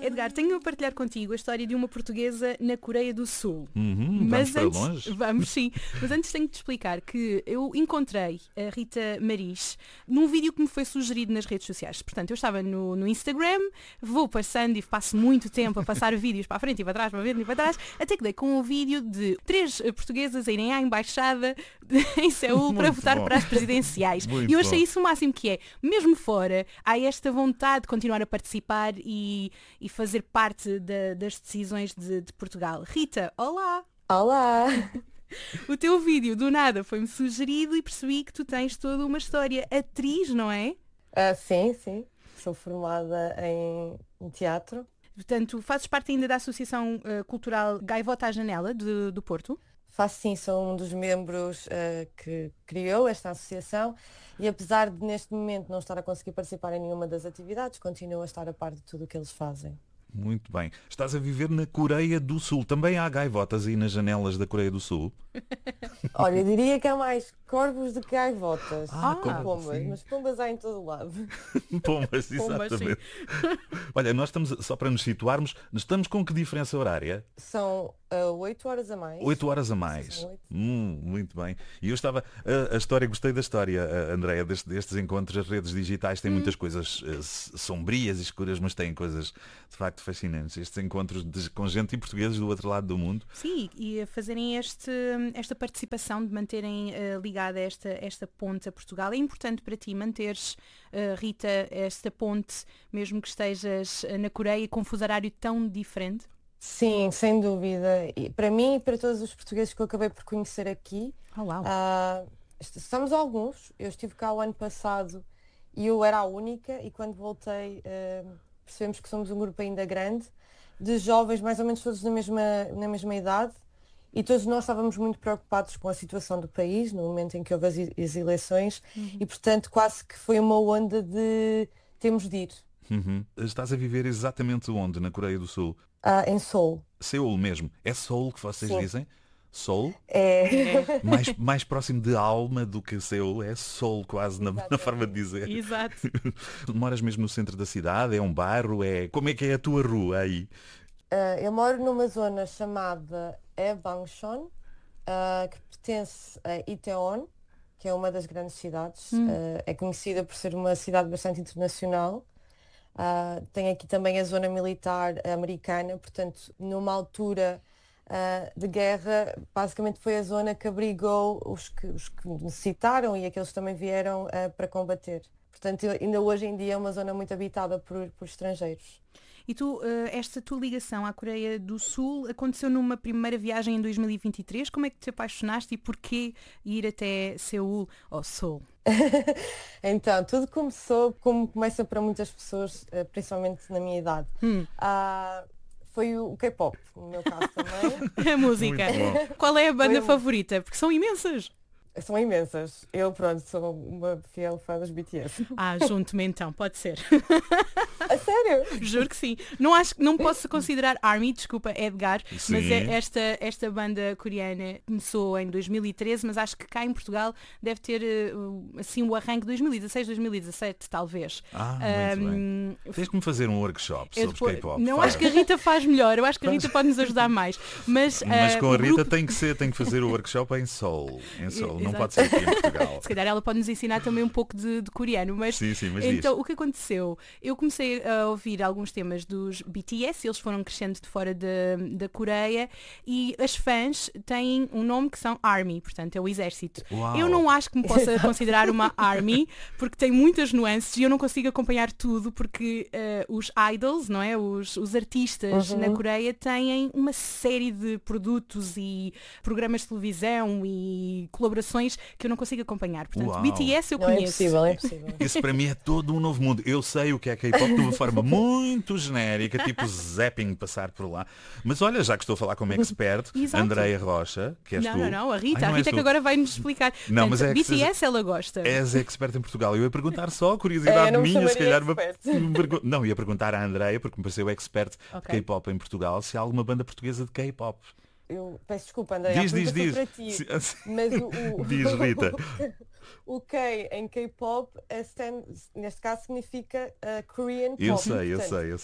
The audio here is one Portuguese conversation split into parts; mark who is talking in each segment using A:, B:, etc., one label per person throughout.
A: Edgar, tenho a partilhar contigo a história de uma portuguesa na Coreia do Sul.
B: Vamos para longe?
A: Vamos sim, mas antes tenho de te explicar que eu encontrei a Rita Maris num vídeo que me foi sugerido nas redes sociais. Portanto, eu estava no Instagram, vou passando e passo muito tempo a passar vídeos para a frente e para trás, para a frente e para trás, até que dei com um vídeo de 3 portuguesas a irem à embaixada em Seul para votar para as presidenciais.
B: Muito
A: E eu achei
B: bom.
A: isso o máximo, que é, mesmo fora, há esta vontade de continuar a participar e fazer parte das decisões de Portugal. Rita, olá!
C: Olá!
A: O teu vídeo, do nada, foi-me sugerido e percebi que tu tens toda uma história. Atriz, não é?
C: Sim. Sou formada em teatro.
A: Portanto, fazes parte ainda da Associação Cultural Gaivota à Janela, do Porto?
C: Faço sim, sou um dos membros que criou esta associação e apesar de neste momento não estar a conseguir participar em nenhuma das atividades, continuo a estar a par de tudo o que eles fazem.
B: Muito bem. Estás a viver na Coreia do Sul. Também há gaivotas aí nas janelas da Coreia do Sul?
C: Olha, eu diria que há mais corvos do que gaivotas. Pombas,
B: sim.
C: mas pombas há em todo o lado.
B: Pombas, exatamente. Olha, nós estamos, só para nos situarmos, estamos com que diferença horária?
C: São 8 horas a mais.
B: 8 horas a mais.
C: São 8.
B: Muito bem. E eu estava. A história, gostei da história, Andréia, destes encontros. As redes digitais têm muitas coisas sombrias e escuras, mas têm coisas de facto fascinantes. Estes encontros com gente e portugueses do outro lado do mundo.
A: Sim, e a fazerem esta participação, de manterem ligada esta ponte a Portugal. É importante para ti manteres, Rita, esta ponte, mesmo que estejas na Coreia com um fuso horário tão diferente?
C: Sim, sem dúvida. E para mim e para todos os portugueses que eu acabei por conhecer aqui,
A: Oh, uau.
C: estamos alguns. Eu estive cá o ano passado e eu era a única e quando voltei percebemos que somos um grupo ainda grande de jovens, mais ou menos todos na mesma idade e todos nós estávamos muito preocupados com a situação do país no momento em que houve as eleições e portanto quase que foi uma onda de temos de ir.
B: Estás a viver exatamente onde, na Coreia do Sul?
C: Em Seul.
B: Seul mesmo. É Seul que vocês
C: Sim.
B: dizem? Seul?
C: É.
B: Mais próximo de alma do que Seul. É Seul quase na forma de dizer.
A: Exato.
B: Moras mesmo no centro da cidade? É um bairro? Como é que é a tua rua aí?
C: Eu moro numa zona chamada Ebangshan, que pertence a Itaewon, que é uma das grandes cidades. É conhecida por ser uma cidade bastante internacional. Tem aqui também a zona militar americana, portanto, numa altura de guerra, basicamente foi a zona que abrigou os que necessitaram e aqueles que também vieram para combater. Portanto, ainda hoje em dia é uma zona muito habitada por estrangeiros.
A: E tu, esta tua ligação à Coreia do Sul aconteceu numa primeira viagem em 2023. Como é que te apaixonaste e porquê ir até Seul ou Seul?
C: Então, tudo começou como começa para muitas pessoas, principalmente na minha idade. Foi o K-pop, no meu caso também.
A: A música.
B: Muito bom.
A: Qual é a banda
C: Foi
A: favorita? Porque são imensas.
C: São imensas. Eu, pronto, sou uma fiel fã dos BTS.
A: Junto-me então, pode ser.
C: A sério?
A: Juro que sim. Não posso considerar ARMY, desculpa, Edgar,
B: Sim.
A: mas esta banda coreana começou em 2013, mas acho que cá em Portugal deve ter assim o arranque 2016, 2017, talvez.
B: Muito bem. Tens de me fazer um workshop
A: Eu
B: sobre
A: depois-
B: K-pop.
A: Não,
B: faz.
A: acho que a Rita faz melhor, eu acho que a Rita pode nos ajudar mais. Mas
B: Com a
A: o
B: Rita
A: grupo-
B: tem que fazer o workshop em Seul. Não
A: Exato.
B: pode ser aqui em Portugal.
A: Se calhar ela pode nos ensinar também um pouco de coreano, mas
B: Sim, mas
A: então
B: diz.
A: o que aconteceu? Eu comecei a ouvir alguns temas dos BTS, eles foram crescendo de fora da Coreia e as fãs têm um nome que são ARMY, portanto é o exército.
B: Uau.
A: Eu não acho que me possa considerar uma ARMY porque tem muitas nuances e eu não consigo acompanhar tudo porque os idols, não é? Os artistas na Coreia têm uma série de produtos e programas de televisão e colaborações que eu não consigo acompanhar. Portanto,
B: Uau.
A: BTS eu
C: Não, é
A: conheço.
C: impossível, é impossível.
B: Isso para mim é todo um novo mundo. Eu sei o que é K-pop de uma forma muito genérica, tipo zapping passar por lá. Mas olha, já que estou a falar como expert,
A: Exato.
B: Andreia Rocha, que és tu.
A: Não, a Rita.
B: Ai,
A: A
B: não és
A: Rita que
B: tu.
A: agora vai nos explicar.
B: Não,
A: Portanto,
B: mas é que
A: BTS ela gosta.
B: És expert em Portugal. Eu ia perguntar só, curiosidade
C: não me
B: minha, se
C: chamaria
B: calhar.
C: expert.
B: Não, ia perguntar à Andreia, porque me pareceu expert de
A: Ok.
B: K-pop em Portugal, se há alguma banda portuguesa de K-pop.
C: Eu peço desculpa, André,
B: Diz.
C: para ti. Mas
B: Diz, Rita.
C: o K em K-pop, neste caso, significa Korean Pop.
B: Eu sei.
C: Portanto,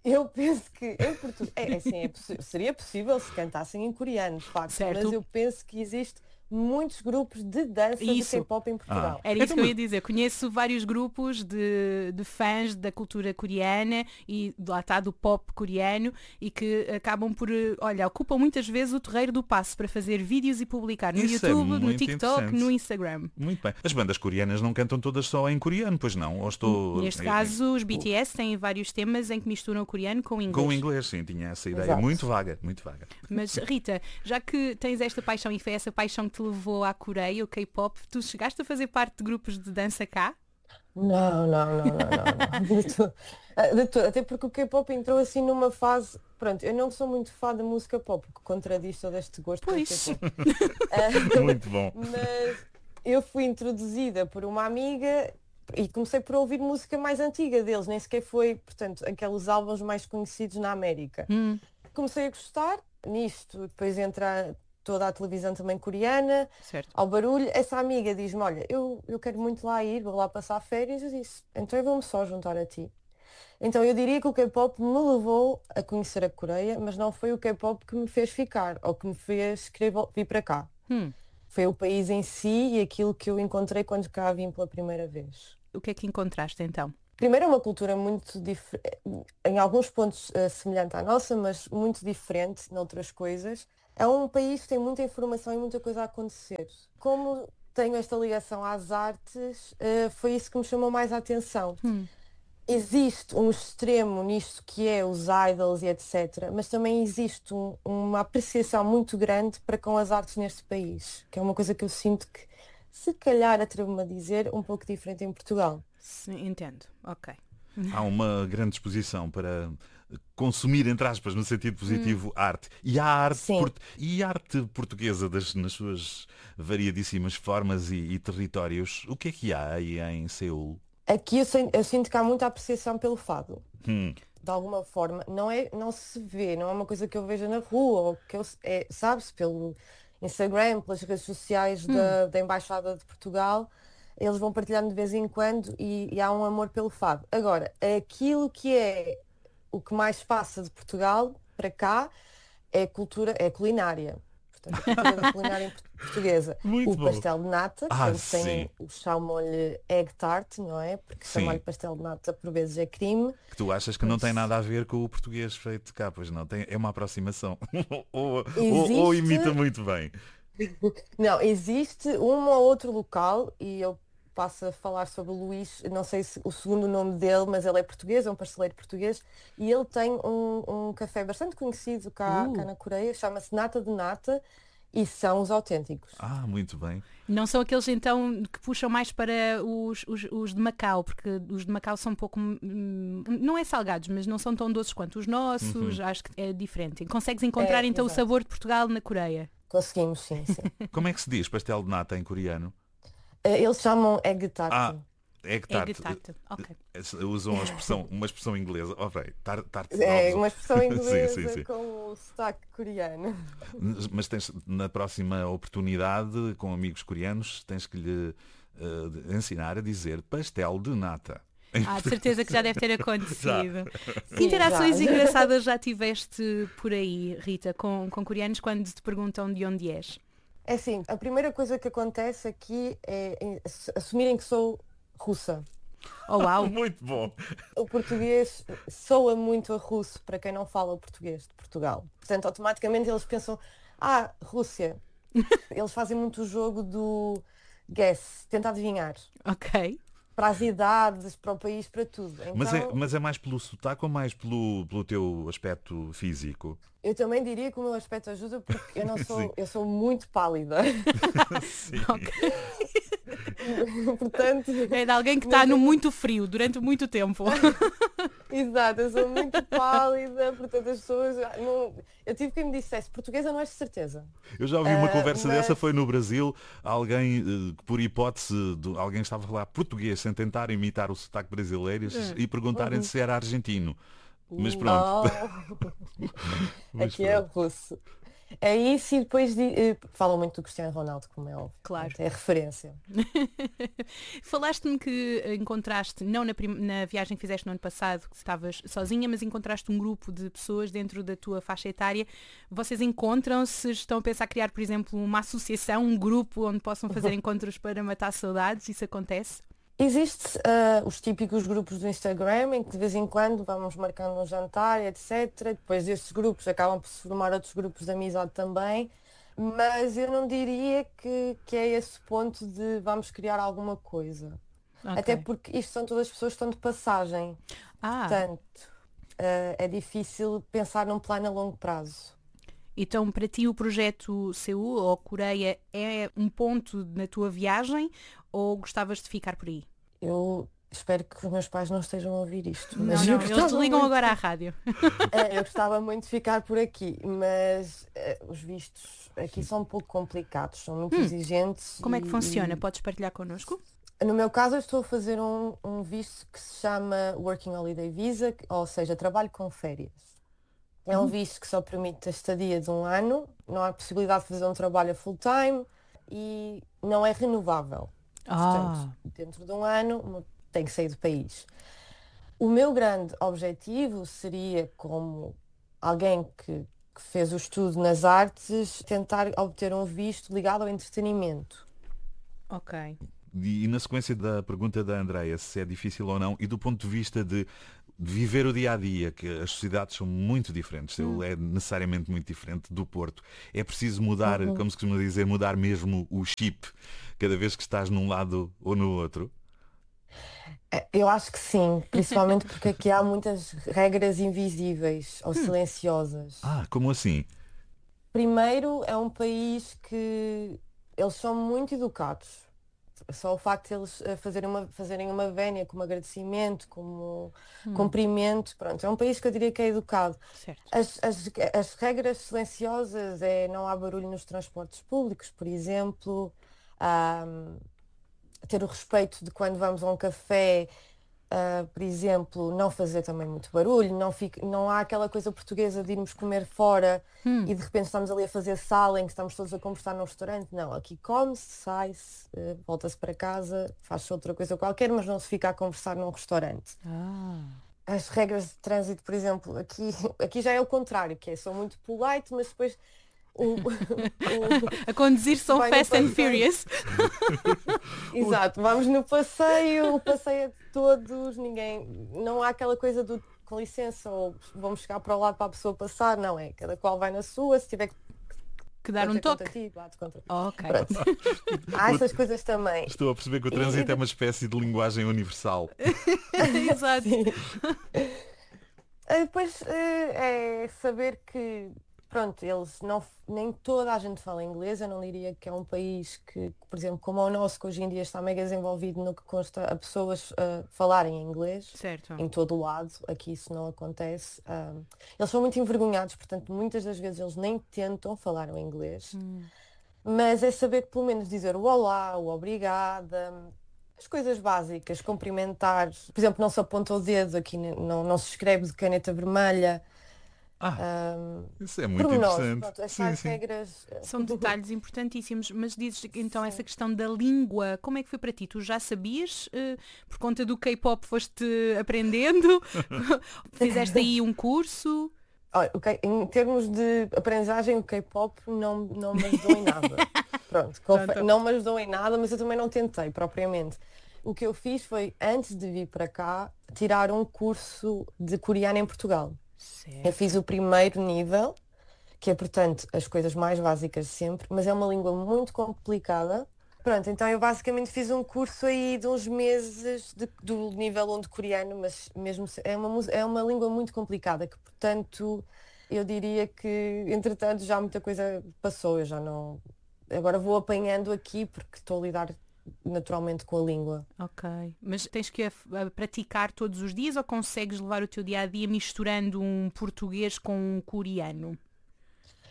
C: Eu penso que em Portugal, assim, seria possível se cantassem em coreano, de facto,
A: Certo.
C: mas eu penso que existe muitos grupos de dança de
A: Isso.
C: K-pop em Portugal.
A: Era isso
B: Então,
A: que eu ia dizer. Conheço vários grupos de fãs da cultura coreana e lá está do pop coreano e que acabam por, olha, ocupam muitas vezes o terreiro do passo para fazer vídeos e publicar no
B: Isso é
A: YouTube, no
B: muito
A: TikTok,
B: interessante.
A: no Instagram.
B: Muito bem. As bandas coreanas não cantam todas só em coreano, pois não? Ou estou...
A: Neste caso, os BTS têm vários temas em que misturam o coreano com o inglês.
B: Com o inglês, sim, tinha essa ideia.
C: Exato.
B: Muito vaga, muito vaga.
A: Mas Rita, já que tens esta paixão e foi essa paixão que te levou à Coreia, o K-pop, tu chegaste a fazer parte de grupos de dança cá?
C: Não, de todo. De todo. Até porque o K-pop entrou assim numa fase. Pronto, eu não sou muito fã da música pop, que contradiz todo este gosto pelo
A: Pois.
C: K-pop.
B: Muito bom.
C: Mas eu fui introduzida por uma amiga e comecei por ouvir música mais antiga deles, nem sequer foi, portanto, aqueles álbuns mais conhecidos na América. Comecei a gostar nisto, depois entra toda a televisão também coreana,
A: Certo.
C: ao barulho. Essa amiga diz-me, olha, eu quero muito lá ir, vou lá passar férias. Eu disse, então eu vou-me só juntar a ti. Então eu diria que o K-pop me levou a conhecer a Coreia, mas não foi o K-pop que me fez ficar, ou que me fez querer vir para cá. Foi o país em si e aquilo que eu encontrei quando cá vim pela primeira vez.
A: O que é que encontraste então?
C: Primeiro é uma cultura muito diferente, em alguns pontos semelhante à nossa, mas muito diferente noutras coisas. É um país que tem muita informação e muita coisa a acontecer. Como tenho esta ligação às artes, foi isso que me chamou mais a atenção. Existe um extremo nisto que é os idols e etc. Mas também existe uma apreciação muito grande para com as artes neste país. Que é uma coisa que eu sinto que, se calhar, atrevo-me a dizer, um pouco diferente em Portugal.
A: Sim, entendo. Ok.
B: Há uma grande disposição para consumir, entre aspas, no sentido positivo, arte. E há arte,
C: Sim.
B: e a arte portuguesa nas suas variadíssimas formas e territórios. O que é que há aí em Seul?
C: Aqui eu sinto que há muita apreciação pelo fado.
B: Hum.
C: De alguma forma. Não se vê, não é uma coisa que eu veja na rua, ou que sabe-se pelo Instagram, pelas redes sociais da Embaixada de Portugal. Eles vão partilhando de vez em quando e há um amor pelo fado. Agora, aquilo que é o que mais passa de Portugal para cá é culinária. Portanto, a cultura da culinária portuguesa.
B: Muito
C: o
B: bom.
C: pastel de nata, portanto,
B: sim.
C: tem o chamam-lhe egg tart, não é? Porque
B: Sim.
C: chamar-lhe pastel de nata por vezes é crime.
B: Que tu achas que não tem nada a ver com o português feito cá, pois não? É uma aproximação. ou
C: Existe-
B: imita muito bem.
C: Não, existe um ou outro local, e eu passo a falar sobre o Luís, não sei se o segundo nome dele, mas ele é português, é um pasteleiro português, e ele tem um café bastante conhecido cá na Coreia, chama-se Nata de Nata, e são os autênticos.
B: Ah, muito bem.
A: Não são aqueles então que puxam mais para os de Macau, porque os de Macau são um pouco, não é salgados, mas não são tão doces quanto os nossos, acho que é diferente. Consegues encontrar então o
C: exato.
A: sabor de Portugal na Coreia?
C: Conseguimos, sim.
B: Como é que se diz pastel de nata em coreano?
C: Eles chamam egg tart.
B: Egg
A: Egg
B: tart.
A: tart. Ok.
B: Usam uma expressão inglesa. Ok, tart.
C: É
B: óbvio.
C: uma expressão inglesa
B: Sim, sim.
C: com o sotaque coreano.
B: Mas tens, na próxima oportunidade, com amigos coreanos, tens que lhe ensinar a dizer pastel de nata.
A: De certeza que já deve ter acontecido. Que
C: Sim,
A: interações
C: já.
A: engraçadas já tiveste por aí, Rita, com coreanos quando te perguntam de onde és?
C: É assim, a primeira coisa que acontece aqui é assumirem que sou russa.
A: Oh, uau!
B: Muito bom.
C: O português soa muito a russo para quem não fala o português de Portugal. Portanto, automaticamente eles pensam, Rússia. Eles fazem muito o jogo do guess, tentar adivinhar.
A: Ok.
C: Para as idades, para o país, para tudo. Então,
B: Mas é mais pelo sotaque ou mais pelo teu aspecto físico?
C: eu também diria que o meu aspecto ajuda porque eu não
B: Sim.
C: sou, eu sou muito pálida.
B: Sim.
C: Portanto,
A: É de alguém que está no muito frio durante muito tempo.
C: exato, eu sou muito pálida, portanto as pessoas. Eu tive quem me dissesse, portuguesa não és de certeza.
B: Eu já ouvi uma conversa
C: mas-
B: dessa, foi no Brasil, alguém, que por hipótese, alguém estava a falar português sem tentar imitar o sotaque brasileiro e perguntarem se era argentino. Mas pronto.
C: Aqui é russo. É isso e depois falam muito do Cristiano Ronaldo, como é óbvio.
A: Claro.
C: É referência.
A: Falaste-me que encontraste, não na viagem que fizeste no ano passado, que estavas sozinha, mas encontraste um grupo de pessoas dentro da tua faixa etária. Vocês encontram-se, estão a pensar criar, por exemplo, uma associação, um grupo onde possam fazer encontros para matar saudades? Isso acontece?
C: Existe os típicos grupos do Instagram em que de vez em quando vamos marcando um jantar, etc. Depois esses grupos acabam por se formar outros grupos de amizade também, mas eu não diria que é esse ponto de vamos criar alguma coisa. Até
A: Ok.
C: porque isto são todas as pessoas que estão de passagem.
A: Ah,
C: Portanto, é difícil pensar num plano a longo prazo.
A: então para ti o projeto Seul ou Coreia é um ponto na tua viagem ou gostavas de ficar por aí?
C: Eu espero que os meus pais não estejam a ouvir isto,
A: Não,
C: mas eu
A: não, eles
C: gostava
A: desligam
C: muito.
A: agora à rádio.
C: Eu gostava muito de ficar por aqui, mas os vistos aqui são um pouco complicados, são muito exigentes
A: Como é que funciona? Podes partilhar connosco?
C: no meu caso eu estou a fazer um visto que se chama Working Holiday Visa, ou seja, trabalho com férias. É um visto que só permite a estadia de um ano, não há possibilidade de fazer um trabalho a full time e não é renovável. Portanto,
A: Ah,
C: dentro de um ano tem que sair do país. O meu grande objetivo seria, como alguém que fez o estudo nas artes, tentar obter um visto ligado ao entretenimento.
A: ok.
B: E na sequência da pergunta da Andreia, se é difícil ou não, e do ponto de vista de viver o dia a dia, que as sociedades são muito diferentes, Seul é necessariamente muito diferente do Porto. É preciso mudar, como se costuma dizer, mudar mesmo o chip cada vez que estás num lado ou no outro.
C: Eu acho que sim, principalmente porque aqui há muitas regras invisíveis ou silenciosas.
B: Ah, como assim?
C: Primeiro, é um país que eles são muito educados. Só o facto de eles fazerem uma vénia como agradecimento, como cumprimento, pronto, é um país que eu diria que é educado.
A: Certo.
C: As regras silenciosas é não há barulho nos transportes públicos, por exemplo, ter o respeito de quando vamos a um café, por exemplo, não fazer também muito barulho, não há aquela coisa portuguesa de irmos comer fora e de repente estamos ali a fazer sala em que estamos todos a conversar num restaurante. Não, aqui come-se, sai-se, volta-se para casa, faz-se outra coisa qualquer, mas não se fica a conversar num restaurante.
A: Ah.
C: As regras de trânsito, por exemplo, aqui já é o contrário, que é sou muito polite, mas depois
A: A conduzir são
C: vai no
A: Fast and
C: passeio.
A: Furious.
C: Exato, vamos no passeio, o passeio é de todos, não há aquela coisa do com licença ou vamos chegar para o lado para a pessoa passar, não é, cada qual vai na sua, se tiver que
A: Que dar um
C: bater contra
A: toque.
C: ti, bate contra ti.
A: Ok.
C: Pronto. Há essas coisas também.
B: Estou a perceber que o trânsito é uma espécie de linguagem universal.
A: Exato.
C: Sim. Depois é saber que, pronto, eles não, nem toda a gente fala inglês, eu não diria que é um país que, por exemplo, como o nosso, que hoje em dia está mega desenvolvido no que consta a pessoas falarem inglês,
A: Certo.
C: em todo o lado, aqui isso não acontece. Eles são muito envergonhados, portanto, muitas das vezes eles nem tentam falar o inglês, mas é saber que pelo menos dizer o olá, o obrigada. As coisas básicas, cumprimentar, por exemplo, não se aponta o dedo aqui, não se escreve de caneta vermelha.
B: Isso é muito
C: Pormenores,
B: interessante.
C: pronto, as
B: Sim,
C: tais
B: sim.
C: regras.
A: São detalhes importantíssimos, mas dizes então essa questão da língua, como é que foi para ti? Tu já sabias? Por conta do K-pop foste aprendendo? Fizeste aí um curso?
C: Olha, em termos de aprendizagem, o K-pop não me ajudou em nada. Pronto, não me ajudou em nada, mas eu também não tentei propriamente. O que eu fiz foi, antes de vir para cá, tirar um curso de coreano em Portugal. Eu
A: Certo.
C: fiz o primeiro nível, que é, portanto, as coisas mais básicas de sempre, mas é uma língua muito complicada. Pronto, então eu basicamente fiz um curso aí de uns meses do nível 1 de coreano, mas mesmo é uma língua muito complicada, que, portanto, eu diria que, entretanto, já muita coisa passou, eu já não... Agora vou apanhando aqui porque estou a lidar naturalmente com a língua.
A: Ok. Mas tens que a praticar todos os dias ou consegues levar o teu dia a dia misturando um português com um coreano?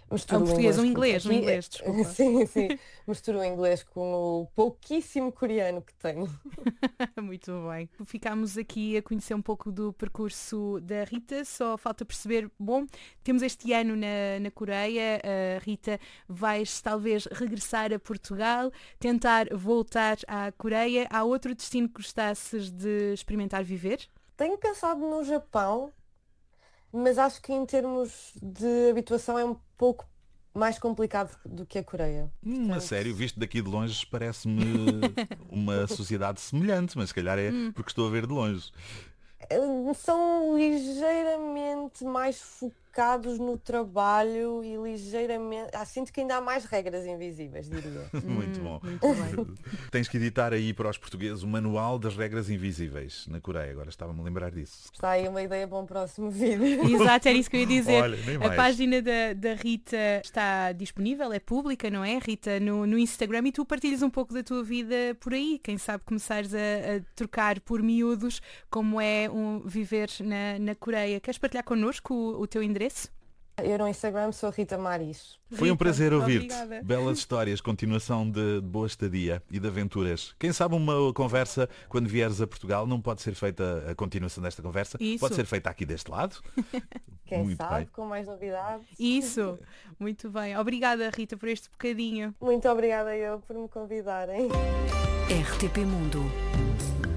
C: Misturo
A: Um português, um
C: com-
A: inglês,
C: aqui-
A: desculpa.
C: Sim, sim. Misturo o inglês com o pouquíssimo coreano que tenho.
A: Muito bem. Ficámos aqui a conhecer um pouco do percurso da Rita, só falta perceber, bom, temos este ano na Coreia, a Rita vais talvez regressar a Portugal, tentar voltar à Coreia. Há outro destino que gostasses de experimentar viver?
C: Tenho pensado no Japão, mas acho que em termos de habituação é um pouco mais complicado do que a Coreia.
B: A
C: Portanto,
B: sério, visto daqui de longe parece-me uma sociedade semelhante, mas se calhar é porque estou a ver de longe.
C: são ligeiramente mais focados no trabalho e ligeiramente. Sinto que ainda há mais regras invisíveis, diria.
B: Muito bom.
A: Muito bem.
B: Tens que editar aí para os portugueses o Manual das Regras Invisíveis na Coreia. Agora estava-me a lembrar disso.
C: Está aí uma ideia para um próximo vídeo.
A: Exato, era isso que eu ia dizer.
B: Olha, nem
A: A
B: mais.
A: página da Rita está disponível, é pública, não é, Rita? No Instagram, e tu partilhas um pouco da tua vida por aí. Quem sabe começares a trocar por miúdos como é viver na Coreia. Queres partilhar connosco o teu endereço?
C: Eu no Instagram sou Rita Maris.
B: Foi um
A: Rita,
B: prazer ouvir-te.
A: obrigada.
B: Belas histórias, continuação de boa estadia e de aventuras. Quem sabe uma conversa, quando vieres a Portugal, não pode ser feita a continuação desta conversa,
A: Isso.
B: pode ser feita aqui deste lado.
C: Quem
B: Muito
C: sabe,
B: bem.
C: com mais novidades.
A: Isso, muito bem. Obrigada, Rita, por este bocadinho.
C: Muito obrigada eu por me convidarem.
D: RTP Mundo.